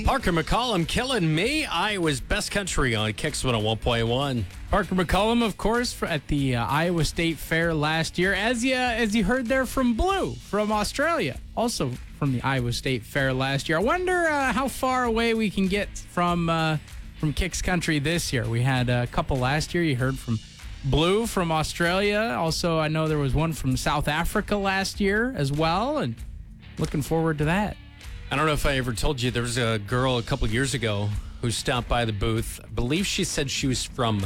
Parker McCollum killing me. Iowa's best country on Kicks 101.1. Parker McCollum, of course, at the Iowa State Fair last year, as you heard there from Blue from Australia, also from the Iowa State Fair last year. I wonder how far away we can get from Kicks Country this year. We had a couple last year. You heard from Blue from Australia. Also, I know there was one from South Africa last year as well, and looking forward to that. I don't know if I ever told you, there was a girl a couple years ago who stopped by the booth. I believe she said she was from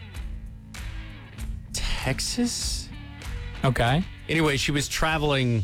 Texas? Okay. Anyway, she was traveling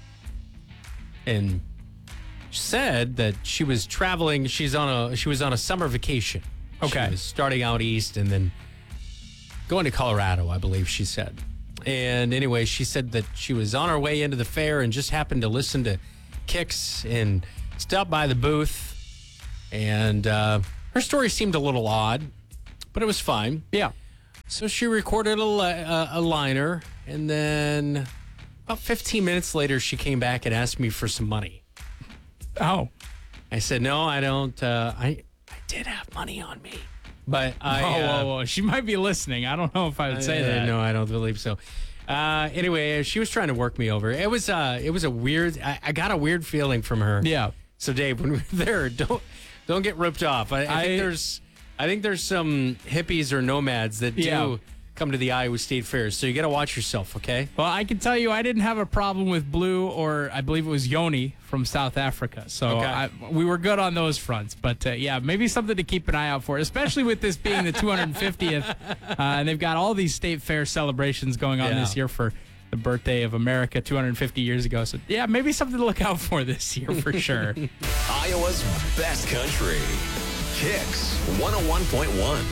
and said that she was traveling. She was on a summer vacation. Okay. She was starting out east and then going to Colorado, I believe she said. And anyway, she said that she was on her way into the fair and just happened to listen to Kicks and stopped by the booth. And her story seemed a little odd, but it was fine. Yeah. So she recorded a liner, and then about 15 minutes later, she came back and asked me for some money. Oh. I said, no, I don't. I did have money on me. But Whoa. She might be listening. I don't know if I would say that. No, I don't believe so. Anyway, she was trying to work me over. It was a weird. I got a weird feeling from her. Yeah. So Dave, when we're there, don't get ripped off. I think there's some hippies or nomads that do come to the Iowa State Fair. So you got to watch yourself, okay? Well, I can tell you I didn't have a problem with Blue, or I believe it was Yoni from South Africa. So okay. We were good on those fronts. But, maybe something to keep an eye out for, especially with this being the 250th. And they've got all these State Fair celebrations going on this year for the birthday of America 250 years ago. So, maybe something to look out for this year for sure. Iowa's best country. Kicks 101.1.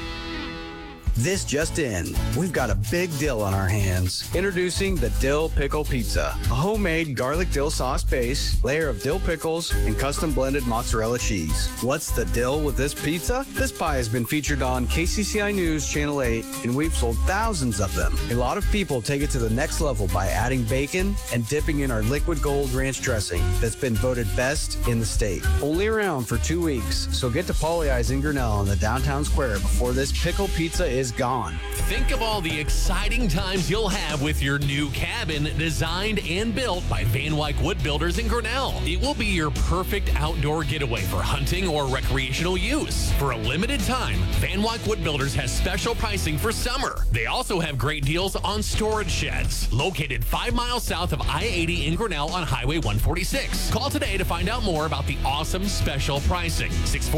This just in. We've got a big deal on our hands. Introducing the Dill Pickle Pizza. A homemade garlic dill sauce base, layer of dill pickles, and custom blended mozzarella cheese. What's the deal with this pizza? This pie has been featured on KCCI News Channel 8, and we've sold thousands of them. A lot of people take it to the next level by adding bacon and dipping in our liquid gold ranch dressing that's been voted best in the state. Only around for 2 weeks, so get to Polly Eyes in Grinnell in the downtown square before this pickle pizza is gone. Think of all the exciting times you'll have with your new cabin designed and built by Van Wyck Wood Builders in Grinnell. It will be your perfect outdoor getaway for hunting or recreational use. For a limited time, Van Wyck Wood Builders has special pricing for summer. They also have great deals on storage sheds. Located 5 miles south of I-80 in Grinnell on Highway 146. Call today to find out more about the awesome special pricing.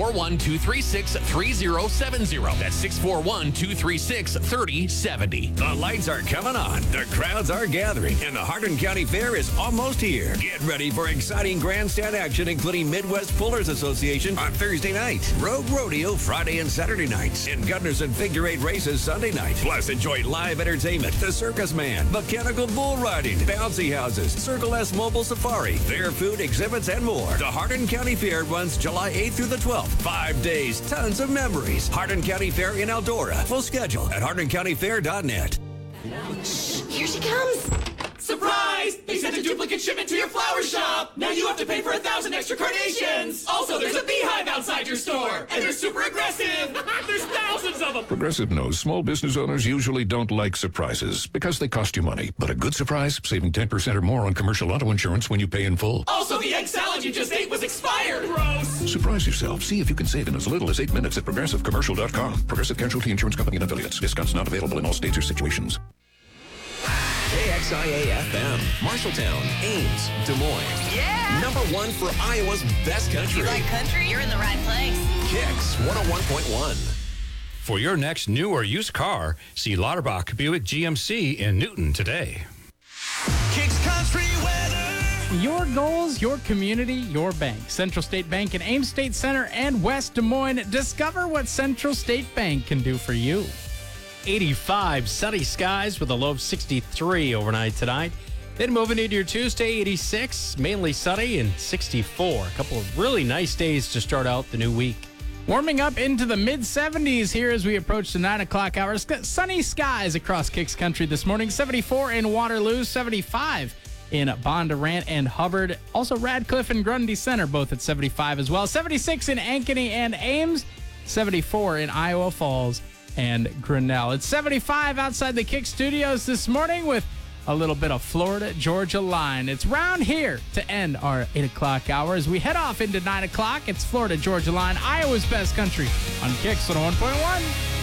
641-236-3070. That's 641-236-3070. The lights are coming on, the crowds are gathering, and the Hardin County Fair is almost here. Get ready for exciting grandstand action, including Midwest Pullers Association on Thursday night, Rogue Rodeo Friday and Saturday nights, and Gunners and Figure 8 races Sunday night. Plus, enjoy live entertainment, the Circus Man, mechanical bull riding, bouncy houses, Circle S Mobile Safari, fair food, exhibits, and more. The Hardin County Fair runs July 8th through the 12th. 5 days, tons of memories. Hardin County Fair in Eldora. Full schedule at HardinCountyFair.net. Here she comes. Surprise! They sent a duplicate shipment to your flower shop. Now you have to pay for 1,000 extra carnations. Also, there's a beehive outside your store, and they're super aggressive. There's thousands of them. Progressive knows small business owners usually don't like surprises because they cost you money. But a good surprise, saving 10% or more on commercial auto insurance when you pay in full. Also, the egg salad you just ate was expired. Gross. Surprise yourself. See if you can save in as little as 8 minutes at progressivecommercial.com. Progressive Casualty Insurance Company and affiliates. Discounts not available in all states or situations. KXIA-FM, Marshalltown, Ames, Des Moines. Yeah! Number 1 for Iowa's best country. You like country? You're in the right place. Kicks 101.1. For your next new or used car, see Lauterbach Buick GMC in Newton today. Kicks Country weather. Your goals, your community, your bank. Central State Bank in Ames State Center and West Des Moines. Discover what Central State Bank can do for you. 85, sunny skies with a low of 63 overnight tonight. Then moving into your Tuesday, 86, mainly sunny and 64. A couple of really nice days to start out the new week. Warming up into the mid-70s here as we approach the 9 o'clock hour. Sunny skies across Kicks Country this morning. 74 in Waterloo, 75 in Bondurant and Hubbard. Also Radcliffe and Grundy Center, both at 75 as well. 76 in Ankeny and Ames. 74 in Iowa Falls and Grinnell. It's 75 outside the Kick Studios this morning with a little bit of Florida Georgia Line. It's round here to end our 8 o'clock hour. As we head off into 9 o'clock, it's Florida Georgia Line, Iowa's best country on Kicks 101.1.